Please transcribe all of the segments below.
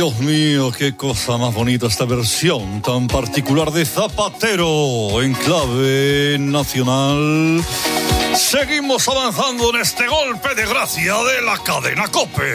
Dios mío, qué cosa más bonita esta versión tan particular de Zapatero en clave nacional. Seguimos avanzando en este golpe de gracia de la cadena COPE.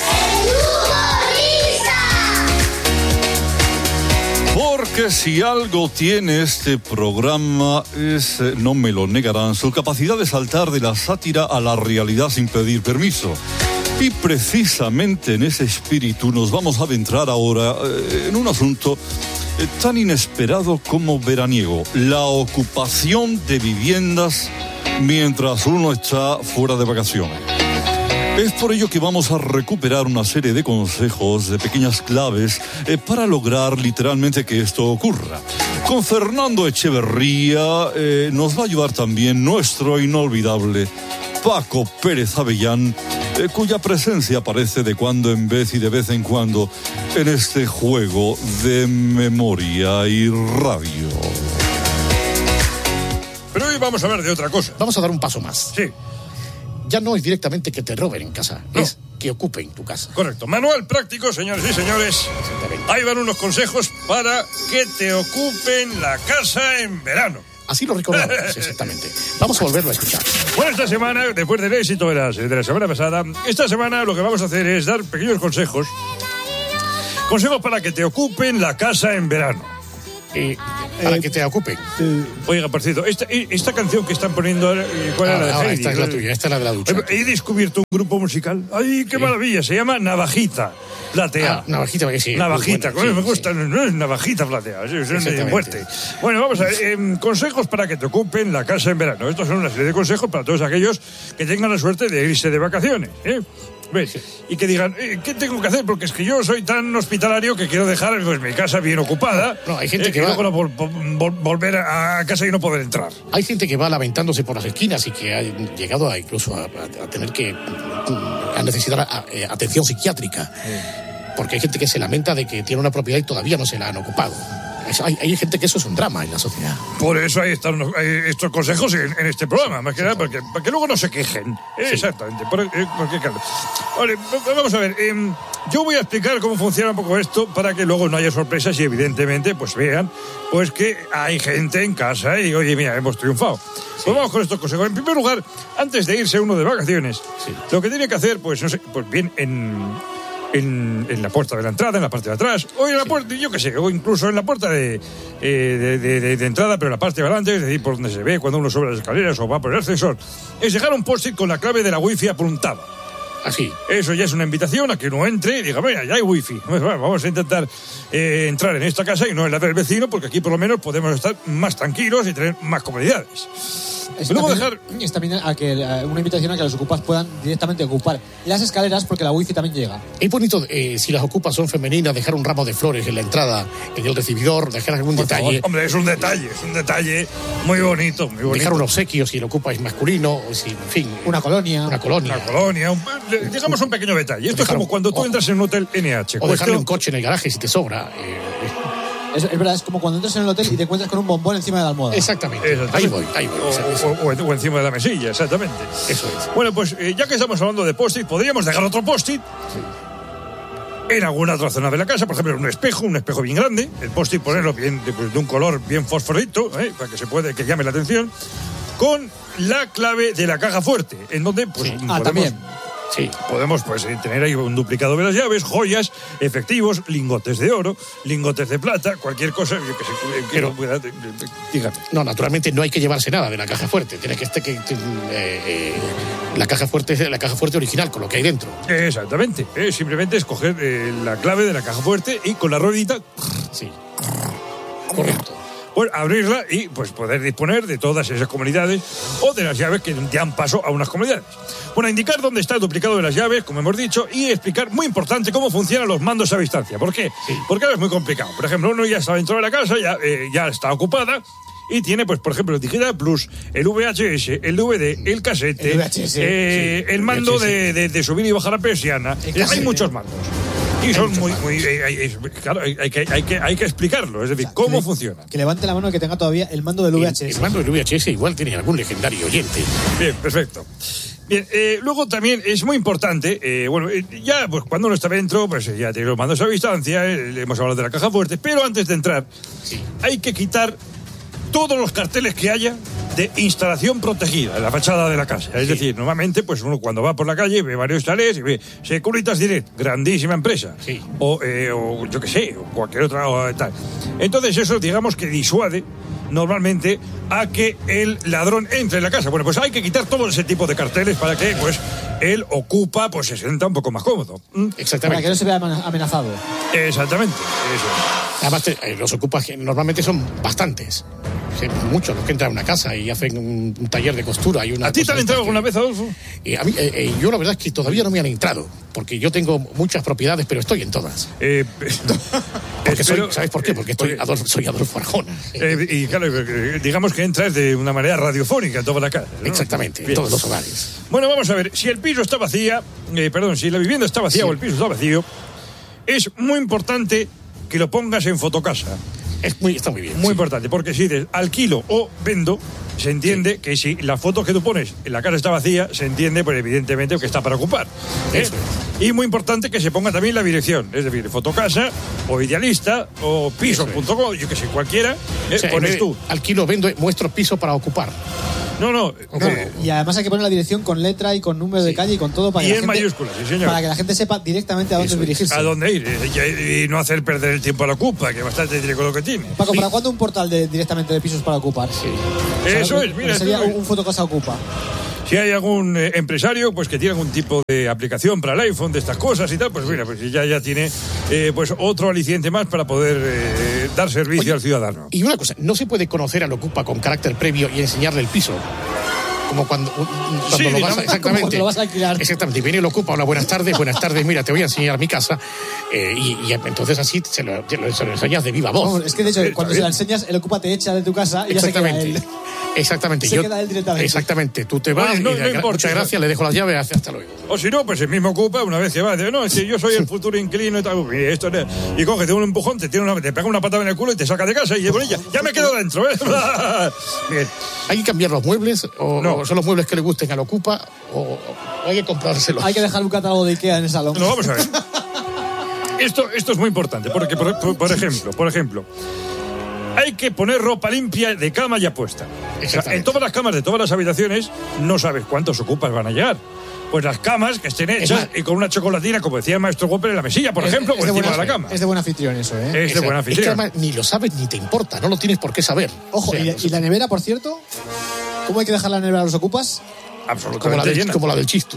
Porque si algo tiene este programa es, no me lo negarán, su capacidad de saltar de la sátira a la realidad sin pedir permiso. Y precisamente en ese espíritu nos vamos a adentrar ahora en un asunto tan inesperado como veraniego: la ocupación de viviendas mientras uno está fuera de vacaciones. Es por ello que vamos a recuperar una serie de consejos, de pequeñas claves, para lograr literalmente que esto ocurra. Con Fernando Echeverría nos va a ayudar también nuestro inolvidable Paco Pérez Avellán, cuya presencia aparece de cuando en vez y de vez en cuando en este juego de memoria y radio. Pero hoy vamos a hablar de otra cosa. Vamos a dar un paso más. Sí. Ya no es directamente que te roben en casa, no. Es que ocupen tu casa. Correcto. Manual práctico, señores y señores. Ahí van unos consejos para que te ocupen la casa en verano. Así lo recordamos, exactamente. Vamos a volverlo a escuchar. Bueno, esta semana, después del éxito de la semana pasada, esta semana lo que vamos a hacer es dar pequeños consejos. Consejos para que te ocupen la casa en verano. Para que te ocupen. Oiga, por cierto, esta canción que están poniendo ahora, ¿cuál era la de Heidi? Esta es la tuya, esta es la de la ducha. He descubierto un grupo musical. ¡Ay, qué maravilla! Se llama Navajita Platea. Navajita, sí. Navajita, Bueno, me gusta, no es Navajita Platea, es de muerte. Bueno, vamos a ver, consejos para que te ocupen la casa en verano. Estos son una serie de consejos para todos aquellos que tengan la suerte de irse de vacaciones, ¿Ves? Y que digan, ¿qué tengo que hacer? Porque es que yo soy tan hospitalario que quiero dejar pues, mi casa bien ocupada. No, hay gente que va... luego volver a casa y no poder entrar. Hay gente que va lamentándose por las esquinas y que ha llegado incluso a tener que a necesitar atención psiquiátrica. Porque hay gente que se lamenta de que tiene una propiedad y todavía no se la han ocupado. Hay gente que eso es un drama en la sociedad. Por eso hay estos consejos en este programa, más que nada, para que luego no se quejen. Sí. Exactamente. Vale, vamos a ver. Yo voy a explicar cómo funciona un poco esto para que luego no haya sorpresas y evidentemente pues vean pues que hay gente en casa y oye, mira, hemos triunfado. Sí. Pues vamos con estos consejos. En primer lugar, antes de irse uno de vacaciones, lo que tiene que hacer, pues no sé, pues bien en la puerta de la entrada, en la parte de atrás, o en la puerta, yo qué sé, o incluso en la puerta de entrada, pero en la parte de adelante, es decir, por donde se ve cuando uno sube las escaleras o va por el ascensor, es dejar un post-it con la clave de la wifi apuntada. Así. Eso ya es una invitación a que uno entre y diga, mira, ya hay wifi. Bueno, vamos a intentar entrar en esta casa y no en la del vecino, porque aquí por lo menos podemos estar más tranquilos y tener más comodidades. Es también una invitación a que los ocupas puedan directamente ocupar las escaleras, porque la wifi también llega. Es bonito, si las ocupas son femeninas, dejar un ramo de flores en la entrada, en el recibidor, dejar algún detalle. Favor, hombre, es un detalle muy bonito, muy bonito. Dejar un obsequio si lo ocupa es masculino, en fin. Una colonia, digamos un pequeño detalle. Esto es como cuando tú entras en un hotel NH. O dejarle un coche en el garaje si te sobra. Es verdad, es como cuando entras en el hotel y te encuentras con un bombón encima de la almohada. Exactamente. Ahí voy. O encima de la mesilla, exactamente. Eso es. Bueno, pues ya que estamos hablando de post-it, podríamos dejar otro post-it en alguna otra zona de la casa, por ejemplo, un espejo bien grande, el post-it ponerlo bien de un color bien fosforito, para que llame la atención, con la clave de la caja fuerte, en donde pues también. Sí, podemos pues tener ahí un duplicado de las llaves, joyas, efectivos, lingotes de oro, lingotes de plata, cualquier cosa que no pueda. Dígame. No, naturalmente no hay que llevarse nada de la caja fuerte. Tiene que estar la caja fuerte es la caja fuerte original con lo que hay dentro. Exactamente. Simplemente escoger la clave de la caja fuerte y con la ruedita. Sí. Correcto. Pues abrirla y pues poder disponer de todas esas comodidades o de las llaves que dan paso a unas comodidades. Bueno, indicar dónde está el duplicado de las llaves, como hemos dicho, y explicar, muy importante, cómo funcionan los mandos a distancia. ¿Por qué? Sí. Porque ahora es muy complicado. Por ejemplo, uno ya está dentro de la casa, ya está ocupada, y tiene, pues, por ejemplo, el Digital Plus, el VHS, el DVD, el casete, el mando de subir y bajar la persiana. Hay muchos mandos. Y son muy claro, hay que explicarlo, es decir, cómo funciona. Que levante la mano el que tenga todavía el mando del VHS. El mando del VHS igual tiene algún legendario oyente. Bien, perfecto. Bien, luego también es muy importante, ya pues cuando uno está dentro, pues ya tiene los mandos a distancia, le hemos hablado de la caja fuerte, pero antes de entrar hay que quitar todos los carteles que haya de instalación protegida en la fachada de la casa. Es decir, normalmente pues uno cuando va por la calle ve varios chalés y ve Securitas Direct, grandísima empresa, o yo qué sé, o cualquier otra o tal. Entonces eso digamos que disuade normalmente a que el ladrón entre en la casa. Bueno, pues hay que quitar todo ese tipo de carteles para que pues el ocupa pues se sienta un poco más cómodo. Exactamente. Para que no se vea amenazado. Exactamente, eso. Además, los ocupas normalmente son bastantes. Muchos los que entran a una casa y hacen un taller de costura. Y una ¿A ti te han entrado alguna vez, Adolfo? A mí, yo la verdad es que todavía no me han entrado, porque yo tengo muchas propiedades, pero estoy en todas. Porque ¿sabes por qué? Porque soy Adolfo Arjona. Y claro, digamos que entras de una manera radiofónica en toda la casa, ¿no? Exactamente, en todos los hogares. Bueno, vamos a ver, si el piso está vacía, si la vivienda está vacía o el piso está vacío, es muy importante que lo pongas en Fotocasa. Está muy bien. Muy importante, porque si dices alquilo o vendo, se entiende que si la foto que tú pones en la casa está vacía, se entiende, pues evidentemente, que está para ocupar. Y muy importante que se ponga también la dirección, es decir, Fotocasa, o Idealista, o Pisos.com, yo que sé, cualquiera, pones tú. Alquilo, vendo, muestro piso para ocupar. No. Y además hay que poner la dirección con letra y con número de calle y con todo para que y en mayúsculas, sí, señor. Para que la gente sepa directamente a dónde dirigirse. A dónde ir y no hacer perder el tiempo a la ocupa, que bastante tiene con lo que tiene. Paco, ¿para cuándo un portal directamente de pisos para ocupar? Sí. O sea, eso es, mira. Sería un Fotocasa Ocupa. Si hay algún empresario pues que tiene algún tipo de aplicación para el iPhone de estas cosas y tal, pues mira, pues ya tiene pues otro aliciente más para poder dar servicio al ciudadano. Y una cosa, no se puede conocer al ocupa con carácter previo y enseñarle el piso. Como cuando lo vas a, exactamente, lo vas a alquilar. Exactamente, y viene el ocupa, hola, buenas tardes, mira, te voy a enseñar mi casa, y entonces así se lo enseñas de viva voz. No, es que de hecho, cuando se la enseñas, el ocupa te echa de tu casa y ya se queda él. Exactamente. Se queda él directamente. Exactamente, tú te vas, no importa, muchas gracias, le dejo las llaves, hasta luego. O si no, pues el mismo ocupa, una vez que va, dice, no, es que yo soy el futuro inquilino y tal, y coge, te da un empujón, te pega una patada en el culo y te saca de casa y de bonilla, ya me quedo dentro, ¿eh? Bien. ¿Hay que cambiar los muebles o son los muebles que le gusten al ocupa o hay que comprárselos? Hay que dejar un catálogo de Ikea en el salón. No, vamos a ver. Esto es muy importante, porque, por ejemplo, hay que poner ropa limpia de cama ya puesta. O sea, en todas las camas de todas las habitaciones no sabes cuántos ocupas van a llegar. Pues las camas que estén hechas y con una chocolatina, como decía el maestro Whopper, en la mesilla, por ejemplo, por encima de la cama. Es de buen anfitrión eso, ¿eh? Es de buen anfitrión. Es que además ni lo sabes ni te importa, no lo tienes por qué saber. Ojo, ¿y la nevera, por cierto? ¿Cómo hay que dejar la nevera a los ocupas? Absolutamente llena. Como la del Chistu.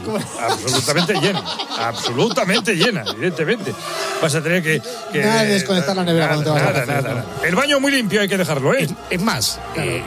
Absolutamente llena, evidentemente. Vas a tener que nada de desconectar la nevera cuando te vas a vacaciones. Nada. El baño muy limpio hay que dejarlo, ¿eh? Es más,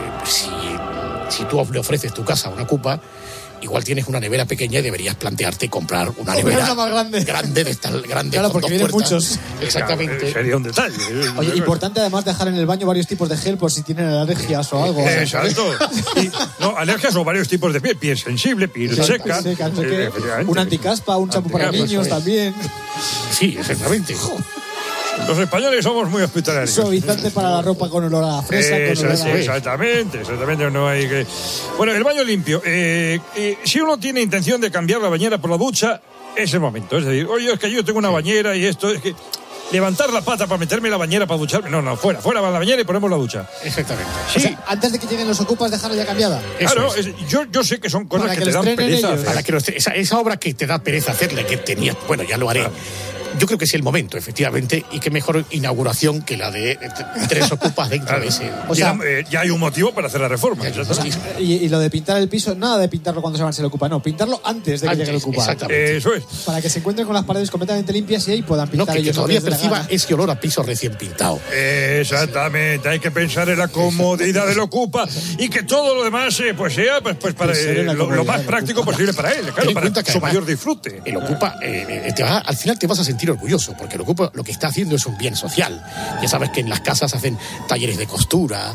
si tú le ofreces tu casa a una ocupa, igual tienes una nevera pequeña y deberías plantearte comprar una nevera más grande de estas grandes. Claro, porque vienen puertas. muchos. Exactamente. Sería un detalle. Oye, importante además dejar en el baño varios tipos de gel por si tienen alergias o algo. Exacto. Alergias o varios tipos de piel sensible, piel seca. No sé qué. Un anticaspa, un champú para niños también. Sí, exactamente. Los españoles somos muy hospitalarios. Suavizante para la ropa con olor a fresa. Exactamente, no hay que... Bueno, el baño limpio. Si uno tiene intención de cambiar la bañera por la ducha, es el momento. Es decir, oye, es que yo tengo una bañera y esto es que... Levantar la pata para meterme en la bañera para ducharme. No, fuera va la bañera y ponemos la ducha. Exactamente. Sí. O sea, antes de que lleguen los ocupas, dejarla ya cambiada. Claro, yo sé que son cosas que te dan pereza hacer. Para que esa obra que te da pereza hacerle, que tenías, bueno, ya lo haré. Yo creo que es el momento, efectivamente, y qué mejor inauguración que la de 3 ocupas dentro de ese. O sea, ya hay un motivo para hacer la reforma. Y lo de pintar el piso, nada de pintarlo cuando se avance el ocupa, no, pintarlo antes de que llegue el ocupa. Exactamente. Eso es. Para que se encuentren con las paredes completamente limpias y ahí puedan pintar ellos. Que todavía perciba ese olor a piso recién pintado. Exactamente, hay que pensar en la comodidad del ocupa y que todo lo demás pues sea pues para lo más práctico posible para él, claro, para su mayor disfrute. El ocupa, al final te vas a sentir orgulloso, porque el ocupa lo que está haciendo es un bien social. Ya sabes que en las casas hacen talleres de costura,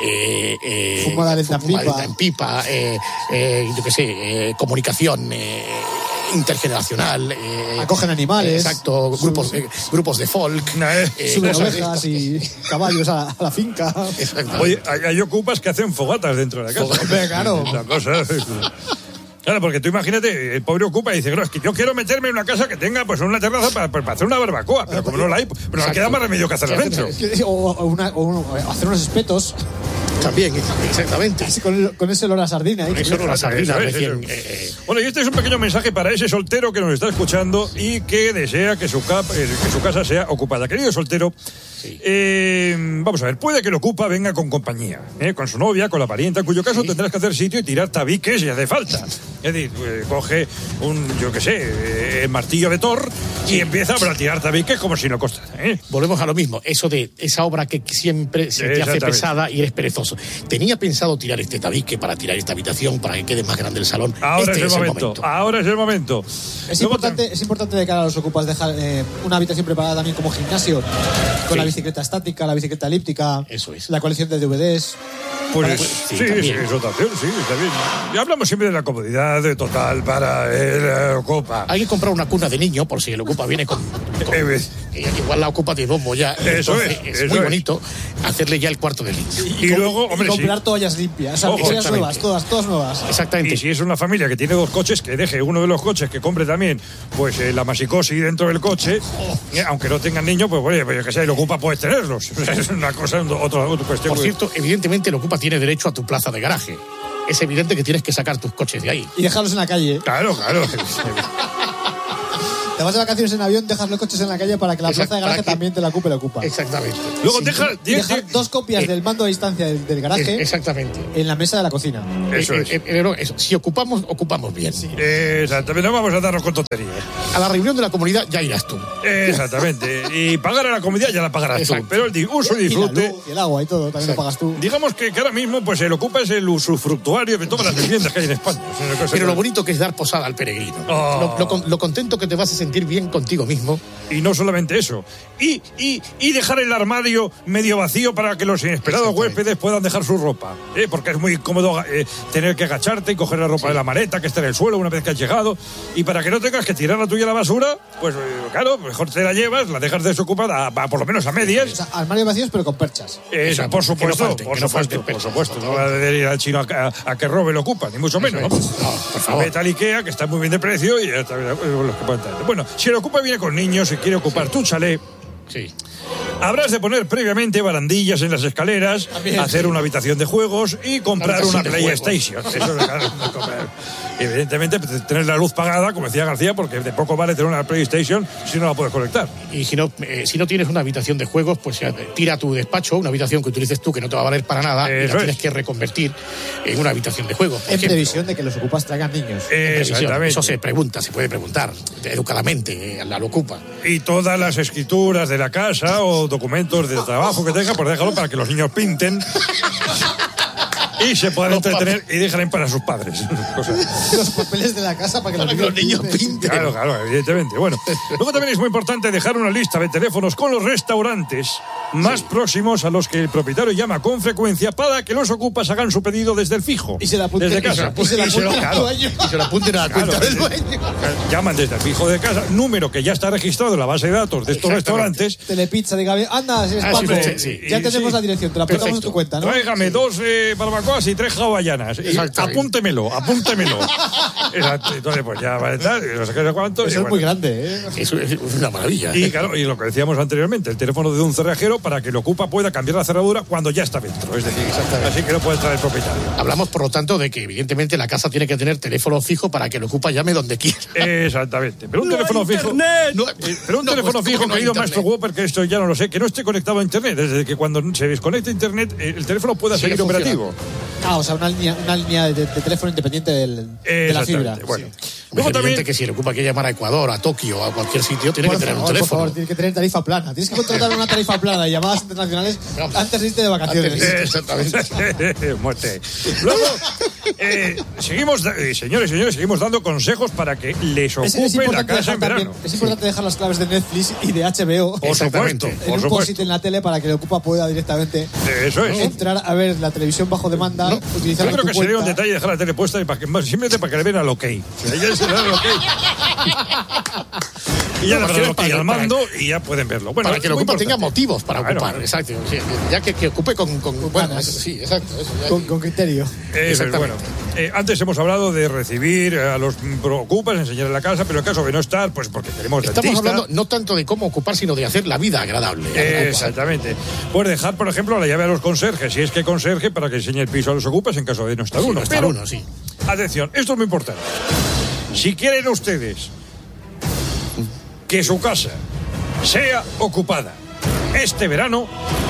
fumada en pipa, yo qué sé, comunicación intergeneracional, acogen animales, exacto, grupos de folk, suben ovejas y caballos a la finca. Oye, hay ocupas que hacen fogatas dentro de la casa. Claro. La cosa Claro, porque tú imagínate, el pobre ocupa y dice, es que yo quiero meterme en una casa que tenga pues una terraza para hacer una barbacoa, pero como no la hay, pero nos queda más remedio que hacerla dentro. O hacer unos espetos. También, exactamente. Con ese olor a sardina. Ese olor a sardina recién. Bueno, y este es un pequeño mensaje para ese soltero que nos está escuchando y que desea que su casa sea ocupada. Querido soltero, sí. Vamos a ver, puede que el ocupa venga con compañía, con su novia, con la parienta, en cuyo caso tendrás que hacer sitio y tirar tabiques si hace falta. Es decir, coge el martillo de Thor y empieza a tirar tabiques como si no costara. Volvemos a lo mismo, eso de esa obra que siempre se te hace pesada y eres perezoso. Tenía pensado tirar este tabique para tirar esta habitación, para que quede más grande el salón. Ahora es el momento. Ahora es el momento. Es importante de cara a los ocupas dejar una habitación preparada también como gimnasio, con la bicicleta estática, la bicicleta elíptica, eso es. La colección de DVDs. Pues sí, es otra opción, sí, está bien. Y hablamos siempre de la comodidad total para el ocupa. Hay que comprar una cuna de niño por si el ocupa viene con igual la ocupa de domo ya. Eso es muy bonito hacerle ya el cuarto de niño. Y luego, hombre, comprar toallas limpias, o sea, toallas nuevas, todas nuevas. Exactamente. Y si es una familia que tiene 2 coches, que deje uno de los coches, que compre también pues la masicosi dentro del coche, aunque no tengan niños, pues bueno, que sea, el ocupa puedes tenerlos. Es una cosa, otra cuestión. Por cierto, evidentemente el ocupa tiene derecho a tu plaza de garaje. Es evidente que tienes que sacar tus coches de ahí. Y dejarlos en la calle. Claro. Te vas de vacaciones en avión, dejas los coches en la calle para que la plaza de garaje también te la ocupa. Exactamente. Luego dejar 2 copias del mando a distancia del garaje. Exactamente. En la mesa de la cocina. Eso es. Eso. Si ocupamos bien. Sí. Exactamente, no vamos a darnos con tonterías. A la reunión de la comunidad ya irás tú. Exactamente. Y pagar a la comunidad ya la pagarás tú. Pero el uso y disfrute. Y la luz, y el agua y todo, también lo pagas tú. Digamos que ahora mismo pues el ocupa es el usufructuario de todas las viviendas que hay en España. Pero lo bonito que es dar posada al peregrino. Lo contento que te vas a sentir bien contigo mismo. Y no solamente eso. Y dejar el armario medio vacío para que los inesperados huéspedes puedan dejar su ropa. Porque es muy cómodo tener que agacharte y coger la ropa de la maleta que está en el suelo una vez que has llegado. Y para que no tengas que tirar la tuya a la basura, pues claro, mejor te la llevas, la dejas desocupada por lo menos a medias. O sea, armarios vacíos pero con perchas. Por supuesto. No va a ir al chino a que robe el ocupa, ni mucho menos. Por favor. Vete al Ikea, que está muy bien de precio, y ya está bien, los que pueden tener. Bueno, si el ocupa viene con niños y quiere ocupar tu chalet, habrás de poner previamente barandillas en las escaleras, hacer una habitación de juegos y comprar una PlayStation. Eso es evidentemente tener la luz pagada, como decía García, porque de poco vale tener una PlayStation si no la puedes conectar. Y si no tienes una habitación de juegos, pues tira tu despacho, una habitación que utilices tú que no te va a valer para nada, y la tienes que reconvertir en una habitación de juegos. En previsión de que los ocupas traigan niños. Exactamente. Eso se puede preguntar educadamente al ocupa. Y todas las escrituras de la casa o documentos de trabajo que tenga, pues déjalo para que los niños pinten y se puedan entretener y dejen para sus padres. Los papeles de la casa para que los niños pinten. Claro, evidentemente. Bueno, luego también es muy importante dejar una lista de teléfonos con los restaurantes más próximos a los que el propietario llama con frecuencia para que los ocupas hagan su pedido desde el fijo. Y se la apunten, desde casa. Y se la apunten a la cuenta del dueño. Llaman desde el fijo de casa, número que ya está registrado en la base de datos de estos restaurantes. Telepizza, diga, anda, si es Paco. Ya tenemos la dirección, te la apuntamos en tu cuenta, ¿no? Tráigame 2 barbacoas y 3 hawaianas. Apúntemelo. Exacto. Entonces, pues ya va a estar, no sé qué cuánto. Eso es muy grande, ¿eh? Eso es una maravilla. Y claro, y lo que decíamos anteriormente, el teléfono de un cerrajero para que el ocupa pueda cambiar la cerradura cuando ya está dentro. Es decir, así que no puede entrar el propietario. Hablamos, por lo tanto, de que evidentemente la casa tiene que tener teléfono fijo para que el ocupa llame donde quiera. Exactamente. Pero un teléfono fijo. Pero un teléfono fijo, querido maestro Whopper, que esto ya no lo sé, que no esté conectado a internet. Desde que cuando se desconecte a internet, el teléfono pueda seguir operativo. O sea, una línea de teléfono independiente de la fibra. Bueno. Luego también que si el ocupa quiere llamar a Ecuador, a Tokio, a cualquier sitio, tiene que tener un teléfono. Por favor, tiene que tener tarifa plana. Tienes que contratar una tarifa plana de llamadas internacionales antes de irte de vacaciones. Exactamente. Muerte. Luego, seguimos dando consejos para que les ocupe la casa en verano. Es importante dejar las claves de Netflix y de HBO. Por supuesto. En un post-it en la tele para que el ocupa pueda directamente entrar a ver la televisión bajo demanda. Yo creo que sería un detalle dejar la tele puesta simplemente para que le vean al OK. Y ya los tienes ahí al mando y ya pueden verlo. Bueno, para que el Ocupa tenga motivos para ocupar, exacto. Ya que ocupe con bueno, sí, exacto. Eso con criterio. Bueno, antes hemos hablado de recibir a los Ocupas, enseñar en la casa, pero en caso de no estar, pues porque tenemos Estamos dentista. hablando no tanto de cómo ocupar, sino de hacer la vida agradable. Exactamente. Pues dejar, por ejemplo, la llave a los conserjes, si es que conserje, para que enseñe el piso a los Ocupas en caso de no estar uno. No estar uno, sí. Atención, esto es muy importante. Si quieren ustedes que su casa sea ocupada este verano,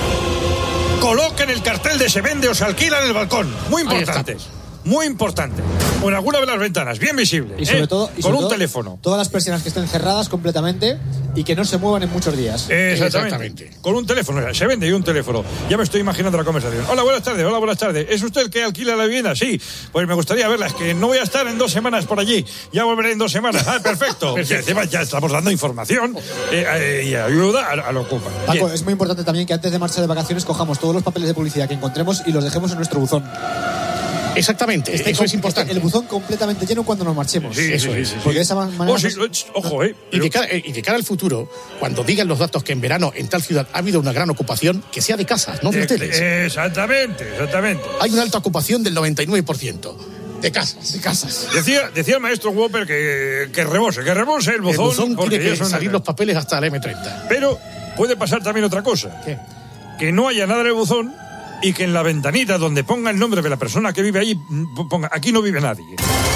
coloquen el cartel de se vende o se alquila en el balcón. Muy importante. Muy importante. O en alguna de las ventanas, bien visible. Y sobre todo, con un teléfono. Todas las persianas que estén cerradas completamente y que no se muevan en muchos días. Exactamente. Con un teléfono, se vende y un teléfono. Ya me estoy imaginando la conversación. Hola, buenas tardes. Hola, buenas tardes. ¿Es usted el que alquila la vivienda? Sí. Pues me gustaría verla. Es que no voy a estar en 2 semanas por allí. Ya volveré en 2 semanas. Ah, perfecto. Y encima ya estamos dando información y ayuda a lo Ocupa. Paco, es muy importante también que antes de marchar de vacaciones cojamos todos los papeles de publicidad que encontremos y los dejemos en nuestro buzón. Exactamente, eso es importante. El buzón completamente lleno cuando nos marchemos. Sí. Porque de esa manera... Ojo, Y de cara al futuro, cuando digan los datos que en verano en tal ciudad ha habido una gran ocupación, que sea de casas, no de hoteles. Exactamente. Hay una alta ocupación del 99%. De casas. Decía el maestro Whopper que rebose el buzón. El buzón porque tiene que salir los papeles hasta la M30. Pero puede pasar también otra cosa. ¿Qué? Que no haya nada en el buzón y que en la ventanita donde ponga el nombre de la persona que vive allí, ponga aquí no vive nadie.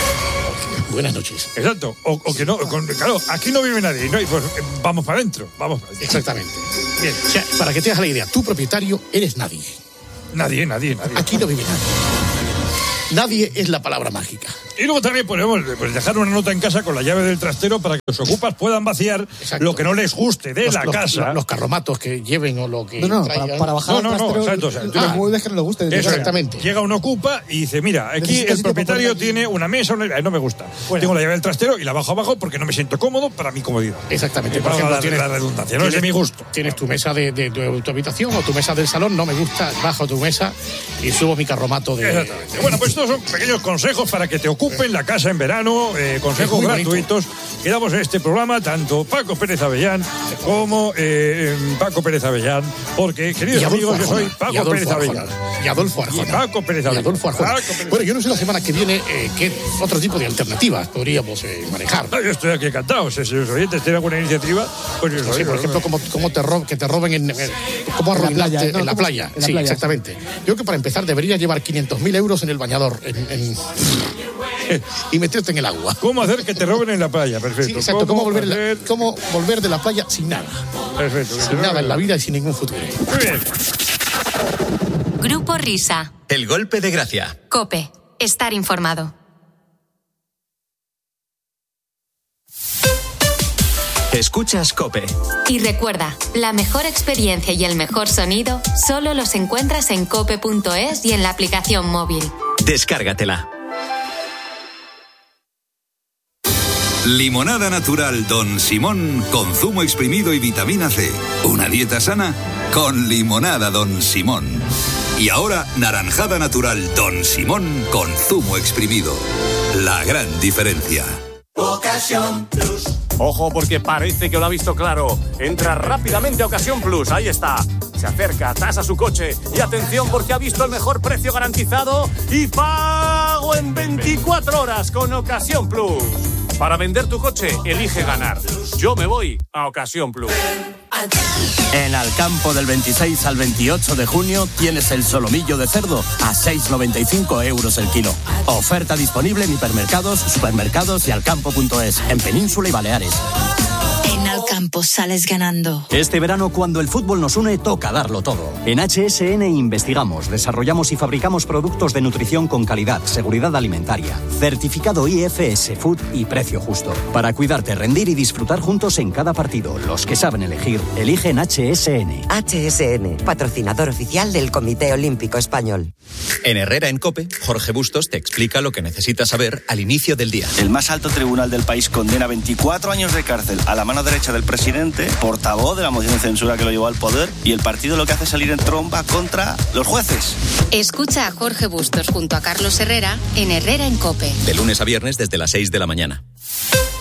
Buenas noches. Exacto. O que no, claro, aquí no vive nadie. No, pues vamos para adentro. Exactamente. Bien. O sea, para que te hagas la idea, tu propietario eres nadie. Nadie. Aquí no vive nadie. Nadie es la palabra mágica. Y luego también podemos dejar una nota en casa con la llave del trastero para que los Ocupas puedan vaciar lo que no les guste de la casa. Los carromatos que lleven o lo que para bajar el trastero, los muebles que no les gusten. Exactamente. Llega un Ocupa y dice, mira, aquí el propietario tiene una mesa, no me gusta. Bueno. Tengo la llave del trastero y la bajo abajo porque no me siento cómodo para mi comodidad. Exactamente. Por ejemplo, la redundancia, no es de mi gusto. Tienes tu mesa de tu habitación o tu mesa del salón, no me gusta, bajo tu mesa y subo mi carromato de... Exactamente. Bueno, pues estos son pequeños consejos para que te ocupen la casa en verano, consejos gratuitos que damos en este programa, tanto Paco Pérez Avellán como Paco Pérez Avellán, porque, queridos amigos, yo soy Paco Pérez Avellán. Y Adolfo Arjona. Paco Pérez Avellán. Bueno, yo no sé la semana que viene qué otro tipo de alternativas podríamos manejar. No, yo estoy aquí encantado. Si los oyentes tienen alguna iniciativa, pues yo sí, por ejemplo, que te roben cómo arruinarte en la playa. Sí, exactamente. Yo creo que para empezar debería llevar 500.000 euros en el bañador y meterte en el agua. ¿Cómo hacer que te roben en la playa? Perfecto. Sí, exacto. ¿Cómo volver de la playa sin nada? Perfecto. Sin nada en la vida y sin ningún futuro. Muy bien. Grupo Risa. El golpe de gracia. COPE. Estar informado. Escuchas COPE. Y recuerda, la mejor experiencia y el mejor sonido solo los encuentras en cope.es y en la aplicación móvil. Descárgatela. Limonada natural Don Simón con zumo exprimido y vitamina C. Una dieta sana con limonada Don Simón. Y ahora naranjada natural Don Simón con zumo exprimido. La gran diferencia. Ocasión Plus. Ojo, porque parece que lo ha visto claro. Entra rápidamente a Ocasión Plus, ahí está. Se acerca, tasa su coche y atención porque ha visto el mejor precio garantizado y pago en 24 horas con Ocasión Plus. Para vender tu coche, elige ganar. Yo me voy a Ocasión Plus. En Alcampo del 26 al 28 de junio tienes el solomillo de cerdo a 6,95 euros el kilo. Oferta disponible en hipermercados, supermercados y alcampo.es, en Península y Baleares. En Alcampo sales ganando. Este verano, cuando el fútbol nos une, toca darlo todo. En HSN investigamos, desarrollamos y fabricamos productos de nutrición con calidad, seguridad alimentaria, certificado IFS Food y precio justo. Para cuidarte, rendir y disfrutar juntos en cada partido. Los que saben elegir, eligen HSN. HSN, patrocinador oficial del Comité Olímpico Español. En Herrera en COPE, Jorge Bustos te explica lo que necesitas saber al inicio del día. El más alto tribunal del país condena 24 años de cárcel a la mano derecha del presidente, portavoz de la moción de censura que lo llevó al poder, y el partido lo que hace es salir en tromba contra los jueces. Escucha a Jorge Bustos junto a Carlos Herrera en Herrera en COPE. De lunes a viernes desde las 6 de la mañana.